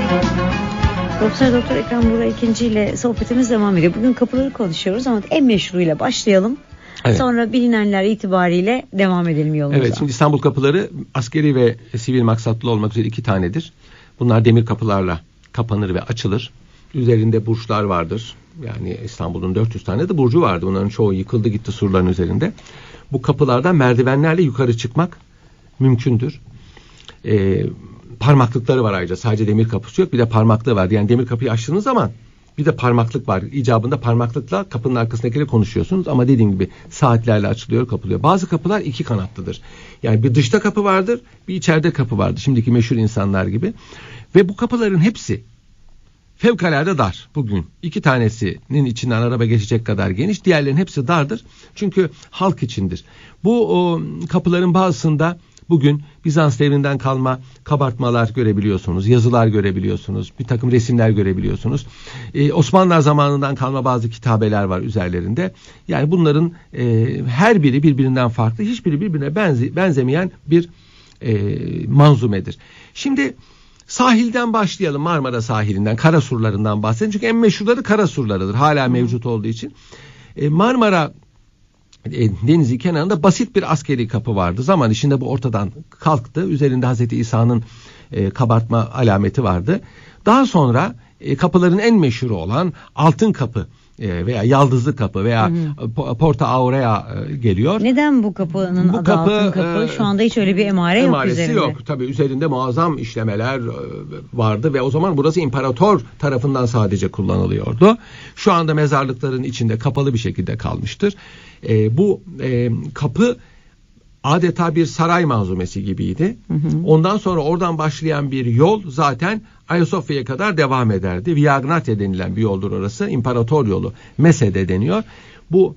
Profesör Doktor Ekrem Buğra İkinci ile sohbetimiz devam ediyor. Bugün kapıları konuşuyoruz ama en meşhuruyla başlayalım. Evet. Sonra bilinenler itibariyle devam edelim yolumuza. Evet, şimdi İstanbul kapıları askeri ve sivil maksatlı olmak üzere 2 tanedir. Bunlar demir kapılarla kapanır ve açılır. Üzerinde burçlar vardır. Yani İstanbul'un 400 tane de burcu vardı. Bunların çoğu yıkıldı gitti surların üzerinde. Bu kapılardan merdivenlerle yukarı çıkmak mümkündür. Parmaklıkları var ayrıca. Sadece demir kapısı yok, bir de parmaklığı var. Yani demir kapıyı açtığınız zaman bir de parmaklık var. İcabında parmaklıkla kapının arkasındakiyle konuşuyorsunuz. Ama dediğim gibi saatlerle açılıyor, kapılıyor. Bazı kapılar 2 kanatlıdır. Yani bir dışta kapı vardır, bir içeride kapı vardır. Şimdiki meşhur insanlar gibi. Ve bu kapıların hepsi fevkalade dar bugün. 2 tanesinin içinden araba geçecek kadar geniş. Diğerlerinin hepsi dardır. Çünkü halk içindir. Bu kapıların bazısında bugün Bizans devrinden kalma kabartmalar görebiliyorsunuz, yazılar görebiliyorsunuz, bir takım resimler görebiliyorsunuz. Osmanlılar zamanından kalma bazı kitabeler var üzerlerinde. Yani bunların her biri birbirinden farklı, hiçbiri birbirine benzemeyen bir manzumedir. Şimdi sahilden başlayalım, Marmara sahilinden, kara surlarından bahsedelim. Çünkü en meşhurları kara surlarıdır, hala mevcut olduğu için. Marmara denizi kenarında basit bir askeri kapı vardı. Zaman içinde bu ortadan kalktı. Üzerinde Hazreti İsa'nın kabartma alameti vardı. Daha sonra kapıların en meşhuru olan altın kapı veya yaldızlı kapı veya Porta Aurea geliyor. Neden bu kapının adı altın kapı? Şu anda hiç öyle bir emaresi üzerinde. Yok. Tabii üzerinde muazzam işlemeler vardı ve o zaman burası imparator tarafından sadece kullanılıyordu. Şu anda mezarlıkların içinde kapalı bir şekilde kalmıştır. Bu kapı adeta bir saray manzumesi gibiydi. Ondan sonra oradan başlayan bir yol zaten Ayasofya'ya kadar devam ederdi. Via Egnatia denilen bir yoldur orası. İmparator yolu. Mesede deniyor. Bu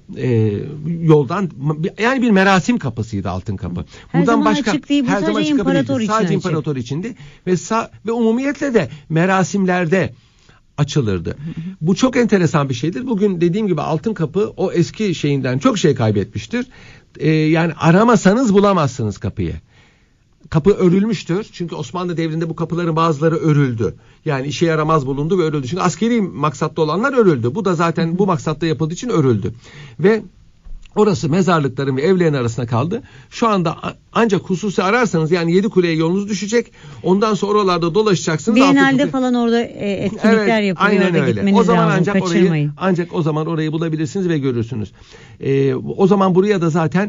yoldan yani bir merasim kapısıydı altın kapı. Her zaman açık değil. Bu sadece imparator için. Sadece imparator içindi ve umumiyetle de merasimlerde açılırdı. Bu çok enteresan bir şeydir. Bugün dediğim gibi altın kapı o eski şeyinden çok şey kaybetmiştir. Yani aramasanız bulamazsınız kapıyı. Kapı örülmüştür. Çünkü Osmanlı devrinde bu kapıların bazıları örüldü. Yani işe yaramaz bulundu ve örüldü. Çünkü askeri maksatlı olanlar örüldü. Bu da zaten bu maksatta yapıldığı için örüldü. Ve orası mezarlıkların ve evlerin arasında kaldı. Şu anda ancak hususi ararsanız yani Yedikule'ye yolunuz düşecek. Ondan sonra oralarda dolaşacaksınız. Biennale'de falan orada etkinlikler yapılıyor. Aynen öyle. Gitmeniz o zaman lazım, ancak o zaman orayı bulabilirsiniz ve görürsünüz. O zaman buraya da zaten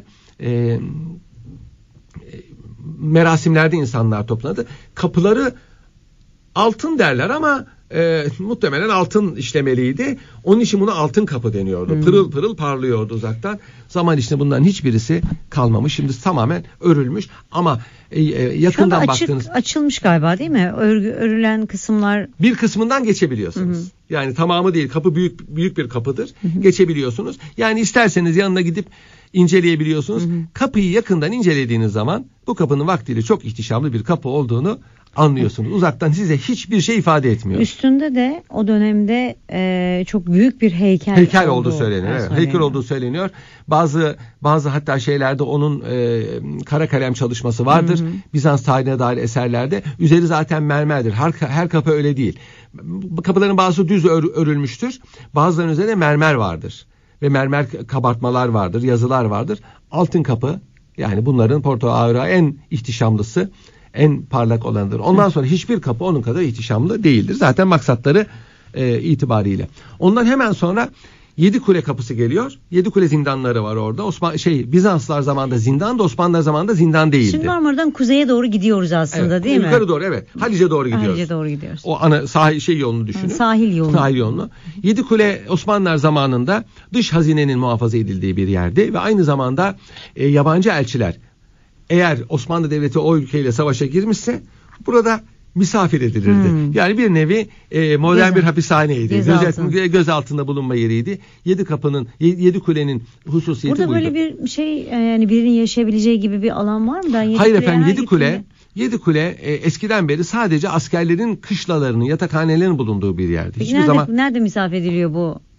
merasimlerde insanlar toplandı. Kapıları altın derler ama muhtemelen altın işlemeliydi. Onun için buna altın kapı deniyordu. Pırıl pırıl parlıyordu uzaktan. Zaman içinde bunların hiçbirisi kalmamış. Şimdi tamamen örülmüş ama yakından baktığınız... Açılmış galiba değil mi? Örülen kısımlar... Bir kısmından geçebiliyorsunuz. Yani tamamı değil. Kapı büyük bir kapıdır. Geçebiliyorsunuz. Yani isterseniz yanına gidip inceleyebiliyorsunuz. Kapıyı yakından incelediğiniz zaman bu kapının vaktiyle çok ihtişamlı bir kapı olduğunu anlıyorsunuz. Uzaktan size hiçbir şey ifade etmiyor. Üstünde de o dönemde çok büyük bir heykel olduğu söyleniyor. Evet. Heykel olduğu söyleniyor. Bazı hatta şeylerde onun kara kalem çalışması vardır. Bizans tarihine dair eserlerde. Üzeri zaten mermerdir. Her kapı öyle değil. Kapıların bazısı düz örülmüştür. Bazılarının üzerinde mermer vardır. Ve mermer kabartmalar vardır, yazılar vardır. Altın kapı, yani bunların Porta Aurea en ihtişamlısı, en parlak olanıdır. Ondan sonra hiçbir kapı onun kadar ihtişamlı değildir. Zaten maksatları itibariyle. Ondan hemen sonra Yedikule kapısı geliyor. Yedikule zindanları var orada. Bizanslar zamanında zindan da Osmanlılar zamanında zindan değildi. Şimdi Marmara'dan kuzeye doğru gidiyoruz aslında, değil mi? Yukarı doğru, evet. Halice doğru gidiyoruz. O ana yolunu düşünün. Sahil yolunu. Yedikule Osmanlılar zamanında dış hazinenin muhafaza edildiği bir yerdi ve aynı zamanda yabancı elçiler eğer Osmanlı Devleti o ülkeyle savaşa girmişse burada misafir edilirdi. Yani bir nevi modern bir hapishaneydi. Göz altında bulunma yeriydi. Yedikule'nin hususiyeti burada buydu. Burada böyle bir şey, yani birinin yaşayabileceği gibi bir alan var mı? Hayır efendim, Yedikule eskiden beri sadece askerlerin kışlalarının, yatakhanelerin bulunduğu bir yerdi. Peki nerede misafir ediliyor bu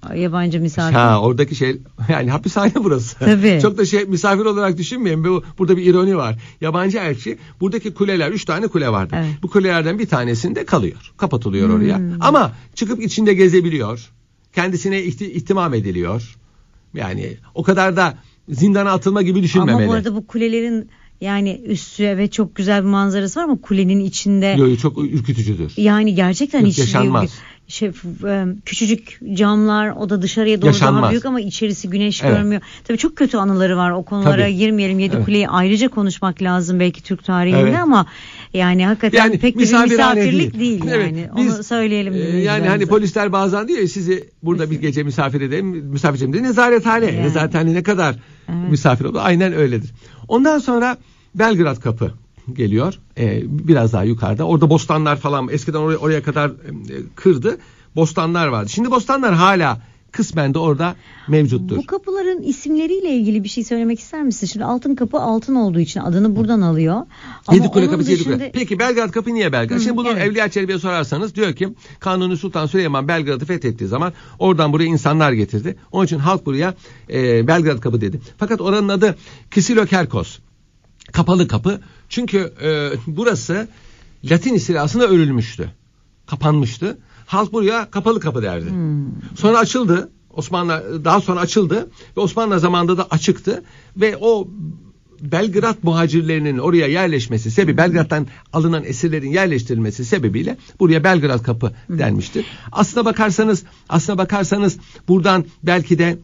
yabancı misafir. Oradaki şey yani hapishane burası. Tabii. Çok da misafir olarak düşünmeyin. Burada bir ironi var. Yabancı elçi buradaki kuleler 3 tane kule vardı. Evet. Bu kulelerden bir tanesinde kalıyor. Kapatılıyor oraya. Ama çıkıp içinde gezebiliyor. Kendisine ihtimam ediliyor. Yani o kadar da zindana atılma gibi düşünmemeli. Ama bu arada bu kulelerin yani üstü ve çok güzel bir manzarası var ama kulenin içinde. Yok, çok ürkütücüdür. Yani gerçekten hiç yaşanmaz. Küçücük camlar, o da dışarıya doğru yaşanmaz. Daha büyük ama içerisi güneş görmüyor. Tabii çok kötü anıları var, o konulara girmeyelim. Yedikule'yi ayrıca konuşmak lazım belki Türk tarihinde ama yani hakikaten pek bir misafirlik değil yani. Onu söyleyelim. Yani hani polisler bazen diyor ya, sizi burada bir gece misafir edelim, misafir edelim de nezarethane. Yani. Nezarethane ne kadar misafir olur? Aynen öyledir. Ondan sonra Belgrad Kapı geliyor. Biraz daha yukarıda. Orada bostanlar falan eskiden oraya kadar kırdı. Bostanlar vardı. Şimdi bostanlar hala kısmen de orada mevcuttur. Bu kapıların isimleriyle ilgili bir şey söylemek ister misin? Şimdi Altın Kapı altın olduğu için adını buradan alıyor. Yedikule Kapısı Yedikule. Peki Belgrad Kapı niye Belgrad? Şimdi bunu Evliya Çelebi'ye sorarsanız diyor ki Kanuni Sultan Süleyman Belgrad'ı fethettiği zaman oradan buraya insanlar getirdi. Onun için halk buraya Belgrad Kapı dedi. Fakat oranın adı Kisilokerkos. Kapalı kapı. Çünkü burası Latin istilasına örülmüştü. Kapanmıştı. Halk buraya kapalı kapı derdi. Sonra açıldı. Daha sonra açıldı ve Osmanlı zamanında da açıktı ve o Belgrad muhacirlerinin oraya yerleşmesi sebebi, Belgrad'dan alınan esirlerin yerleştirilmesi sebebiyle buraya Belgrad Kapı denmiştir. Aslına bakarsanız buradan belki de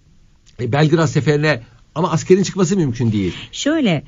Belgrad seferine ama askerin çıkması mümkün değil. Şöyle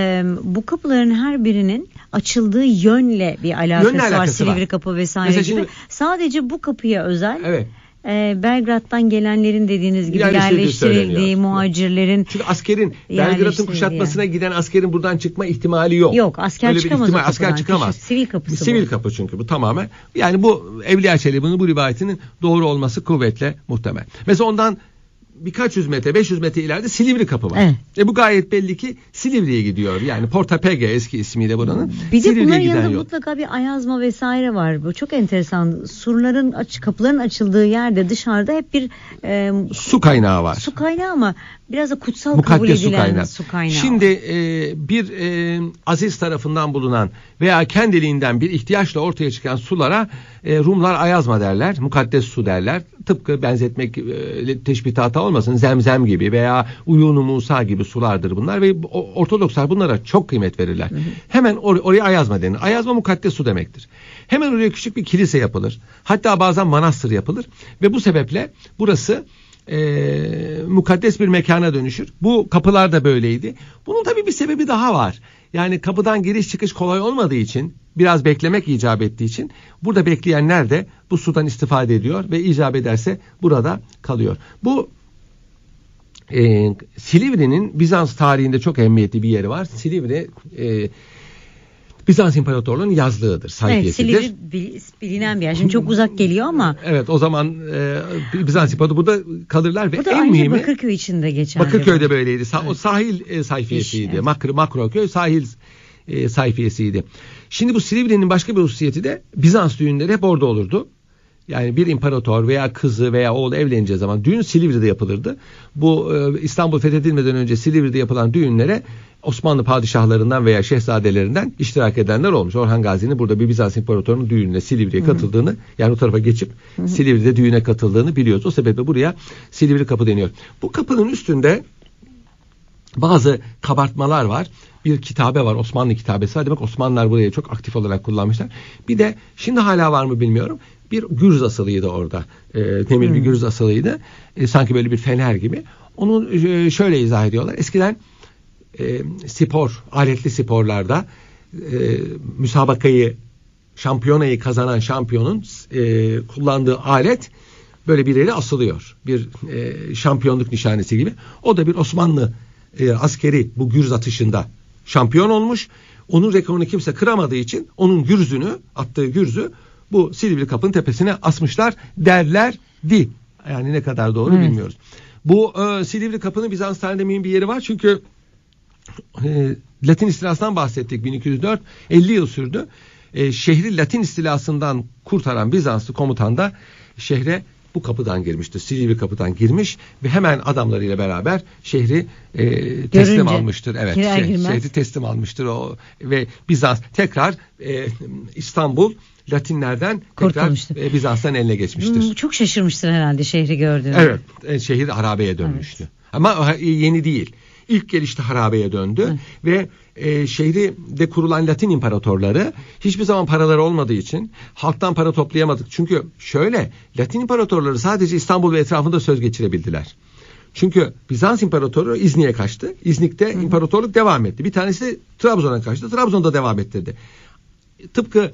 bu kapıların her birinin açıldığı yönle bir alakası var. Silivri Kapı vesaire gibi. Şimdi, sadece bu kapıya özel Belgrad'dan gelenlerin dediğiniz gibi yerleştirildiği muhacirlerin. Çünkü askerin Belgrad'ın kuşatmasına giden askerin buradan çıkma ihtimali yok. Yok, asker çıkamaz. Asker çıkamaz. Sivil kapısı bu. Sivil kapı çünkü bu tamamen. Yani bu Evliya Çelebi'nin bu rivayetinin doğru olması kuvvetle muhtemel. Mesela ondan birkaç 500 metre ileride Silivri Kapı var. Bu gayet belli ki Silivri'ye gidiyor. Yani Porta Pege eski ismiyle buranın. Bir de bunların yanında mutlaka bir ayazma vesaire var. Bu çok enteresan. Kapıların açıldığı yerde dışarıda hep bir su kaynağı var. Su kaynağı ama biraz da kutsal kabul edilen su kaynağı. Şimdi bir aziz tarafından bulunan veya kendiliğinden bir ihtiyaçla ortaya çıkan sulara Rumlar ayazma derler. Mukaddes su derler. Tıpkı benzetmek teşbihata olmasın, Zemzem gibi veya Uyun-u Musa gibi sulardır bunlar ve Ortodokslar bunlara çok kıymet verirler. Hemen oraya ayazma denir. Ayazma mukaddes su demektir. Hemen oraya küçük bir kilise yapılır. Hatta bazen manastır yapılır ve bu sebeple burası mukaddes bir mekana dönüşür. Bu kapılar da böyleydi. Bunun tabii bir sebebi daha var. Yani kapıdan giriş çıkış kolay olmadığı için, biraz beklemek icap ettiği için burada bekleyenler de bu sudan istifade ediyor ve icap ederse burada kalıyor. Bu Silivri'nin Bizans tarihinde çok ehemmiyetli bir yeri var. Silivri Bizans İmparatorluğu'nun yazlığıdır, sayfiyesidir. Evet, Silivri bilinen bir yer. Şimdi çok uzak geliyor ama. Evet, o zaman Bizans İmparatorluğu burada kalırlar ve bu da en mühimi Bakırköy içinde geçen. Bakırköy'de böyleydi. O sahil sayfiyesiydi. Makroköy sahil sayfiyesiydi. Şimdi bu Silivri'nin başka bir hususiyeti de Bizans düğünleri hep orada olurdu. Yani bir imparator veya kızı veya oğlu evleneceği zaman düğün Silivri'de yapılırdı. Bu İstanbul fethedilmeden önce Silivri'de yapılan düğünlere Osmanlı padişahlarından veya şehzadelerinden iştirak edenler olmuş. Orhan Gazi'nin burada bir Bizans imparatorunun düğününe Silivri'ye katıldığını, yani o tarafa geçip Silivri'de düğüne katıldığını biliyoruz. O sebeple buraya Silivri Kapı deniyor. Bu kapının üstünde bazı kabartmalar var. Bir kitabe var, Osmanlı kitabesi var. Demek Osmanlılar burayı çok aktif olarak kullanmışlar. Bir de şimdi hala var mı bilmiyorum. Bir gürz asılıydı orada. Demir bir gürz asılıydı. Sanki böyle bir fener gibi. Onu şöyle izah ediyorlar. Eskiden aletli sporlarda müsabakayı, şampiyonayı kazanan şampiyonun kullandığı alet böyle bir yere asılıyor. Bir şampiyonluk nişanesi gibi. O da bir Osmanlı askeri bu gürz atışında şampiyon olmuş. Onun rekorunu kimse kıramadığı için onun attığı gürzü bu Silivri Kapı'nın tepesine asmışlar derlerdi. Yani ne kadar doğru bilmiyoruz. Bu Silivri Kapı'nın Bizans tarihinde mühim bir yeri var. Çünkü Latin istilasından bahsettik, 1204. 50 yıl sürdü. Şehri Latin istilasından kurtaran Bizanslı komutan da şehre bu kapıdan girmiştir. Silivri kapıdan girmiş ve hemen adamlarıyla beraber şehri teslim almıştır. Evet, şehri teslim almıştır o ve Bizans tekrar İstanbul Latinlerden tekrar Bizans'tan eline geçmiştir. Çok şaşırmıştır herhalde şehri gördüğünde. Evet, şehir harabeye dönmüştü. Evet. Ama yeni değil. İlk gelişte harabeye döndü ve şehirde kurulan Latin imparatorları hiçbir zaman paraları olmadığı için halktan para toplayamadık. Çünkü şöyle, Latin imparatorları sadece İstanbul ve etrafında söz geçirebildiler. Çünkü Bizans imparatoru İznik'e kaçtı. İznik'te imparatorluk devam etti. Bir tanesi de Trabzon'a kaçtı. Trabzon'da devam ettirdi. Tıpkı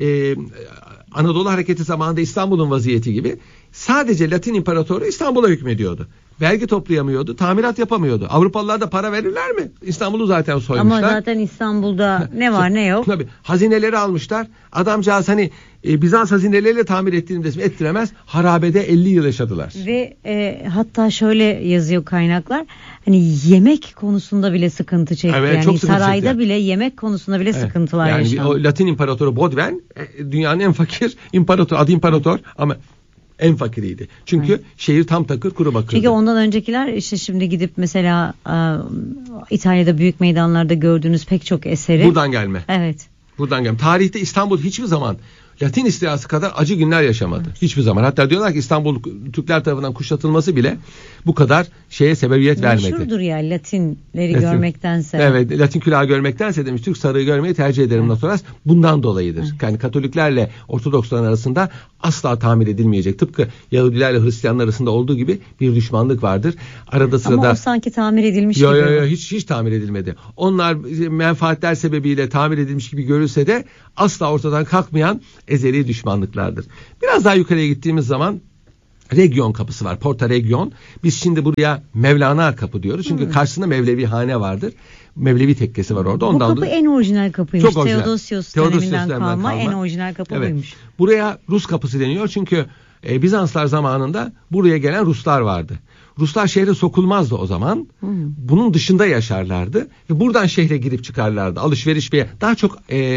Anadolu Hareketi zamanında İstanbul'un vaziyeti gibi sadece Latin imparatoru İstanbul'a hükmediyordu. Vergi toplayamıyordu, tamirat yapamıyordu. Avrupalılar da para verirler mi? İstanbul'u zaten soymuşlar. Ama zaten İstanbul'da ne var ne yok. Tabii, hazineleri almışlar. Adamcağız hani Bizans hazineleriyle tamir ettiremez. Harabede 50 yıl yaşadılar. Ve hatta şöyle yazıyor kaynaklar. Hani yemek konusunda bile sıkıntı çekti. Evet, yani sarayda çekti. Bile yemek konusunda bile sıkıntılar yaşandı. Yani o Latin imparatoru Bodven dünyanın en fakir imparatoru, adı imparator ama en fakiriydi. Çünkü şehir tam takır kuru bakırdı. Çünkü ondan öncekiler işte şimdi gidip mesela İtalya'da büyük meydanlarda gördüğünüz pek çok eseri. Buradan gelme. Evet. Buradan gelme. Tarihte İstanbul hiçbir zaman Latin istilası kadar acı günler yaşamadı. Evet. Hiçbir zaman. Hatta diyorlar ki İstanbul Türkler tarafından kuşatılması bile bu kadar şeye sebebiyet vermedi. Meşhurdur ya Latinleri görmektense. Evet, Latin külahı görmektense demiş Türk sarığı görmeyi tercih ederim Notoras. Bundan dolayıdır. Evet. Yani Katoliklerle Ortodoksların arasında asla tamir edilmeyecek. Tıpkı Yahudilerle Hristiyanlar arasında olduğu gibi bir düşmanlık vardır. Arada sırada. Ama o sanki tamir edilmiş gibi. Yok, hiç tamir edilmedi. Onlar menfaatler sebebiyle tamir edilmiş gibi görülse de asla ortadan kalkmayan ezeli düşmanlıklardır. Biraz daha yukarıya gittiğimiz zaman Region kapısı var. Porta Region. Biz şimdi buraya Mevlana kapı diyoruz. Çünkü karşısında Mevlevi hane vardır. Mevlevi tekkesi var orada. Ondan bu kapı en orijinal kapıymış. Çok orijinal. Theodosius döneminden kalma en orijinal kapı buymuş. Buraya Rus kapısı deniyor. Çünkü Bizanslar zamanında buraya gelen Ruslar vardı. Ruslar şehre sokulmazdı o zaman. Bunun dışında yaşarlardı. Ve buradan şehre girip çıkarlardı. Alışveriş bir daha çok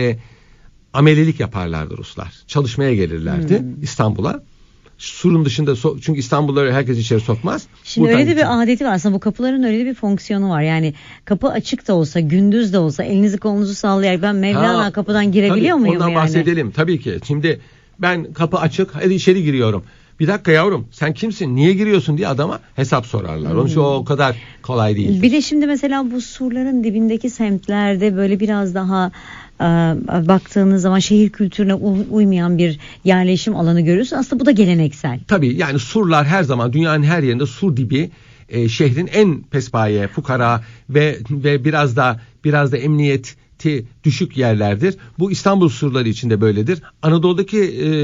amelelik yaparlardı Ruslar. Çalışmaya gelirlerdi İstanbul'a. Surun dışında çünkü İstanbul'da herkes içeri sokmaz. Şimdi buradan öyle de bir adeti var aslında bu kapıların öyle de bir fonksiyonu var. Yani kapı açık da olsa gündüz de olsa elinizi kolunuzu sallayarak ben Mevlana kapıdan girebiliyor muyum ondan yani? bahsedelim tabii ki. Şimdi ben kapı açık hadi içeri giriyorum. Bir dakika yavrum sen kimsin niye giriyorsun diye adama hesap sorarlar. Onun için o kadar kolay değil. Bir de şimdi mesela bu surların dibindeki semtlerde böyle biraz daha baktığınız zaman şehir kültürüne uymayan bir yerleşim alanı görüyorsun. Aslında bu da geleneksel. Tabii yani surlar her zaman dünyanın her yerinde sur dibi şehrin en pespaye, fukara ve biraz da emniyeti düşük yerlerdir. Bu İstanbul surları içinde böyledir. Anadolu'daki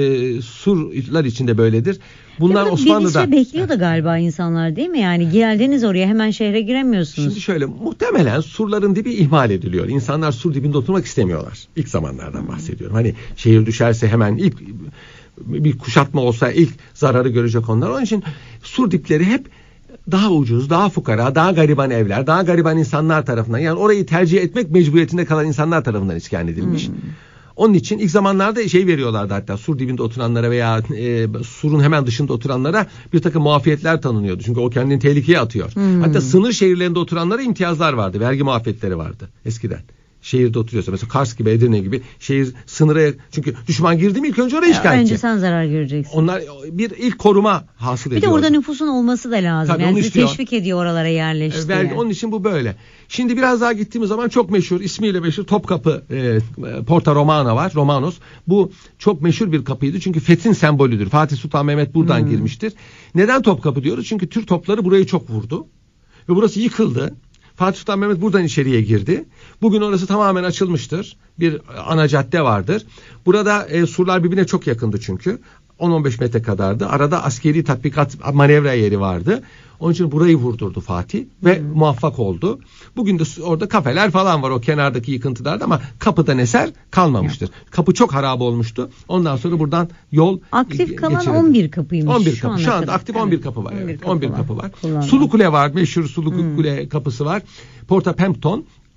surlar içinde böyledir. Bunlar Osmanlı'da bir bekliyor da galiba insanlar değil mi? Yani geldiniz oraya hemen şehre giremiyorsunuz. Şimdi şöyle muhtemelen surların dibi ihmal ediliyor. İnsanlar sur dibinde oturmak istemiyorlar. İlk zamanlardan bahsediyorum. Hani şehir düşerse hemen ilk bir kuşatma olsa ilk zararı görecek onlar. Onun için sur dipleri hep daha ucuz, daha fukara, daha gariban evler, daha gariban insanlar tarafından yani orayı tercih etmek mecburiyetinde kalan insanlar tarafından iskan edilmiş. Onun için ilk zamanlarda veriyorlardı hatta sur dibinde oturanlara veya surun hemen dışında oturanlara bir takım muafiyetler tanınıyordu. Çünkü o kendini tehlikeye atıyor. Hatta sınır şehirlerinde oturanlara imtiyazlar vardı, vergi muafiyetleri vardı eskiden. Şehirde oturuyorsa mesela Kars gibi Edirne gibi şehir sınıra çünkü düşman girdi mi ilk önce oraya işgal edecek. Önce sen zarar göreceksin. Onlar bir ilk koruma hasıl ediyor. Bir de orada nüfusun olması da lazım. Tabii, yani teşvik ediyor oralara yerleşti. Yani. Onun için bu böyle. Şimdi biraz daha gittiğimiz zaman çok meşhur ismiyle meşhur Topkapı Porta Romana var. Romanos. Bu çok meşhur bir kapıydı. Çünkü fethin sembolüdür. Fatih Sultan Mehmet buradan girmiştir. Neden Topkapı diyoruz? Çünkü Türk topları burayı çok vurdu. Ve burası yıkıldı. Fatih Sultan Mehmet buradan içeriye girdi. Bugün orası tamamen açılmıştır. Bir ana cadde vardır. Burada surlar birbirine çok yakındı çünkü. 10-15 metre kadardı. Arada askeri tatbikat manevra yeri vardı. Onun için burayı vurdurdu Fatih ve muvaffak oldu. Bugün de orada kafeler falan var o kenardaki yıkıntılarda ama kapıdan eser kalmamıştır. Kapı çok harap olmuştu. Ondan sonra buradan yol aktif kalan geçirildi. 11 kapıymış. 11 kapı. Şu anda aktif 11 kapı var. 11 kapı var. Sulu Kule var. Meşhur Sulu Kule kapısı var. Porta Pempton.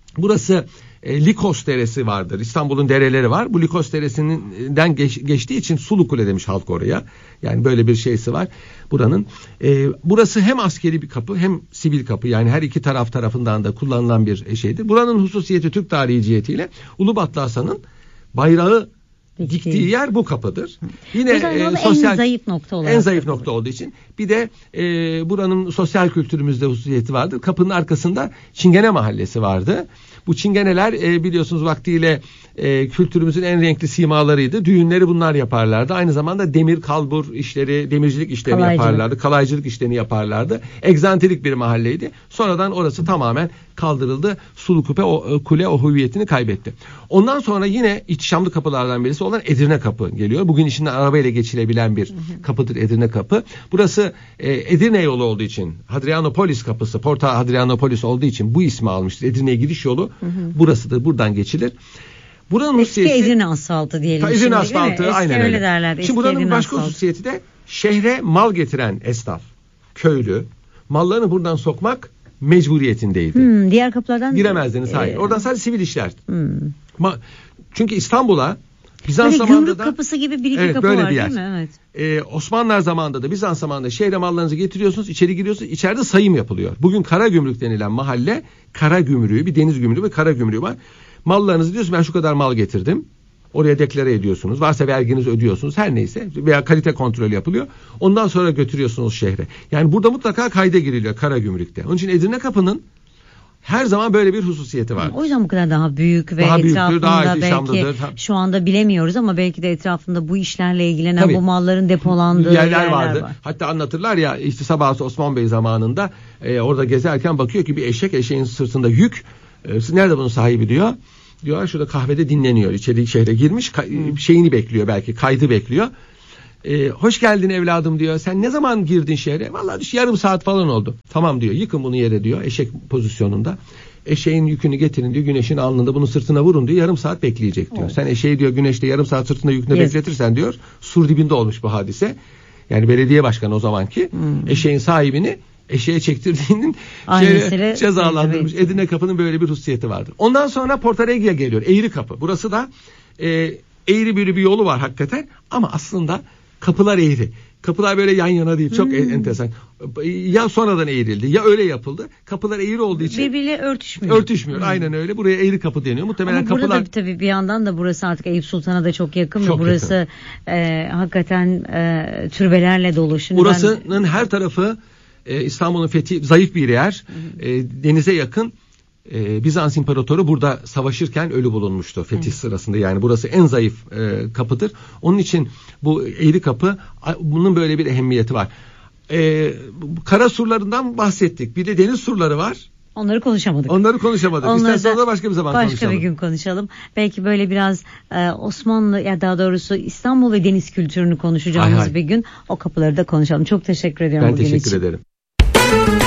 Burası Likos Deresi vardır. İstanbul'un dereleri var. Bu Likos Deresi'nden geçtiği için Sulu Kule demiş halk oraya. Yani böyle bir şeysi var buranın. Burası hem askeri bir kapı hem sivil kapı. Yani her iki tarafından da kullanılan bir şeydir. Buranın hususiyeti Türk tarihi cihetiyle Ulubatlı Hasan'ın bayrağı diktiği yer bu kapıdır. Yine sosyal en zayıf nokta olduğu için bir de buranın sosyal kültürümüzde hususiyeti vardır. Kapının arkasında Çingene Mahallesi vardı. Bu çingeneler biliyorsunuz vaktiyle kültürümüzün en renkli simalarıydı. Düğünleri bunlar yaparlardı. Aynı zamanda demir kalbur işleri, demircilik işlerini yaparlardı. Kalaycılık işlerini yaparlardı. Egzantrik bir mahalleydi. Sonradan orası tamamen kaldırıldı. Sulu Kule o hüviyetini kaybetti. Ondan sonra yine ihtişamlı kapılardan birisi olan Edirne Kapı geliyor. Bugün içinden arabayla geçilebilen bir kapıdır Edirne Kapı. Burası Edirne yolu olduğu için, Hadrianopolis Kapısı, Porta Hadrianopolis olduğu için bu ismi almıştır. Edirne'ye gidiş yolu burasıdır. Buradan geçilir. Buranın eski Edirne asfaltı diyelim. Edirne asfaltı aynen öyle. Derler, şimdi buranın başka hususiyeti de şehre mal getiren esnaf, köylü mallarını buradan sokmak mecburiyetindeydi. Diğer kapılardan giremezdiniz. Hayır. Oradan sadece sivil işler. Çünkü İstanbul'a Bizans böyle zamanında gümrük kapısı gibi bir iki kapı böyle var, bir yer. Değil mi? Evet. Osmanlılar zamanında da Bizans zamanında şehre mallarınızı getiriyorsunuz, içeri giriyorsunuz, içeride sayım yapılıyor. Bugün Karagümrük denilen mahalle, Karagümrüğü, bir deniz gümrüğü ve Karagümrüğü var. Mallarınızı diyorsunuz, ben şu kadar mal getirdim. Oraya deklare ediyorsunuz. Varsa verginizi ödüyorsunuz. Her neyse. Veya kalite kontrolü yapılıyor. Ondan sonra götürüyorsunuz şehre. Yani burada mutlaka kayda giriliyor Karagümrük'te. Onun için Edirne Kapı'nın her zaman böyle bir hususiyeti var. O yüzden bu kadar daha büyük ve daha etrafında daha belki şu anda bilemiyoruz ama belki de etrafında bu işlerle ilgilenen bu malların depolandığı yerler vardı. Var. Hatta anlatırlar ya İhtisap Ağası Osman Bey zamanında orada gezerken bakıyor ki bir eşeğin sırtında yük. Nerede bunun sahibi diyor. Diyorlar şurada kahvede dinleniyor. İçeri şehre girmiş şeyini bekliyor belki kaydı bekliyor. Hoş geldin evladım diyor. Sen ne zaman girdin şehre? Vallahi yarım saat falan oldu. Tamam diyor. Yıkın bunu yere diyor. Eşek pozisyonunda. Eşeğin yükünü getirin diyor. Güneşin alnında bunu sırtına vurun diyor. Yarım saat bekleyecek diyor. Sen eşeği diyor güneşte yarım saat sırtında yükünü bekletirsen diyor. Sur dibinde olmuş bu hadise. Yani belediye başkanı o zamanki eşeğin sahibini eşeğe çektirdiğinin cezalandırmış. Edirne Kapı'nın böyle bir hususiyeti vardır. Ondan sonra Porta Regia geliyor. Eğri Kapı. Burası da eğri bir yolu var hakikaten. Ama aslında kapılar eğri. Kapılar böyle yan yana değil. Çok enteresan. Ya sonradan eğrildi ya öyle yapıldı. Kapılar eğri olduğu için birbiriyle örtüşmüyor. Aynen öyle. Buraya eğri kapı deniyor. Muhtemelen ama kapılar. Burada tabii bir yandan da burası artık Eyüp Sultan'a da çok yakın. Çok burası hakikaten türbelerle dolu. Şimdi burasının her tarafı İstanbul'un fethi zayıf bir yer. Denize yakın. Bizans İmparatoru burada savaşırken ölü bulunmuştu fetih sırasında. Yani burası en zayıf kapıdır. Onun için bu eğri kapı bunun böyle bir ehemmiyeti var. Kara surlarından bahsettik. Bir de deniz surları var. Onları konuşamadık. İstersen da başka bir zaman konuşalım. Başka bir gün konuşalım. Belki böyle biraz Osmanlı ya daha doğrusu İstanbul ve deniz kültürünü konuşacağımız bir gün o kapıları da konuşalım. Çok teşekkür ediyorum bugün için. Ben teşekkür ederim.